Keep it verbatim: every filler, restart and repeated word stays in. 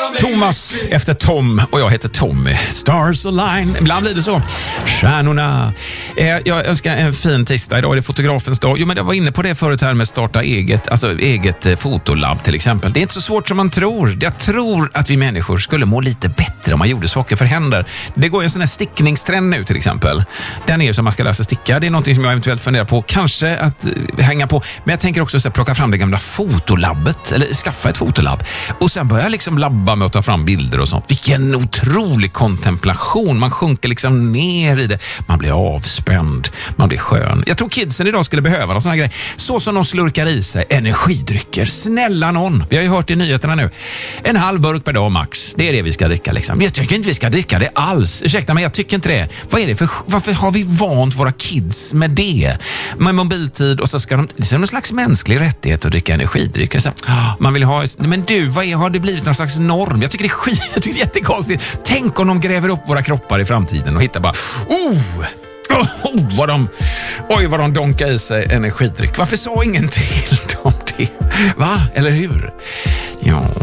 Thomas efter Tom och jag heter Tommy. Stars align. Ibland blir det så. Stjärnorna. Eh, jag önskar en fin tisdag. Idag är det fotografens dag. Jo, men jag var inne på det förut här med starta eget, alltså eget eh, fotolabb till exempel. Det är inte så svårt som man tror. Jag tror att vi människor skulle må lite bättre om man gjorde saker för händer. Det går ju en sån här stickningstrend nu till exempel. Den är ju som man ska lära sig sticka. Det är någonting som jag eventuellt funderar på. Kanske att eh, hänga på. Men jag tänker också så här, plocka fram det gamla fotolabbet. Eller skaffa ett fotolabb. Och sen börja liksom labba med att ta fram bilder och sånt. Vilken otrolig kontemplation. Man sjunker liksom ner i det. Man blir avspänd. Man blir skön. Jag tror kidsen idag skulle behöva någon sån här grej. Så som de slurkar i sig energidrycker. Snälla någon. Vi har ju hört i nyheterna nu. En halv burk per dag max. Det är det vi ska dricka liksom. Jag tycker inte vi ska dricka det alls. Ursäkta mig, jag tycker inte det. Vad är det för... Varför har vi vant våra kids med det? Med mobiltid och så ska de... Det är en slags mänsklig rättighet att dricka energidrycker. Så, man vill ha... Men du, vad är, har det blivit någon slags norm? Jag tycker det är skit. Jag tycker det är jättekonstigt. Tänk om de gräver upp våra kroppar i framtiden och hittar bara... Oh! Oh, vad de, oj, vad de donkar i sig energidryck. Varför sa ingen till dem det? Va? Eller hur? Ja...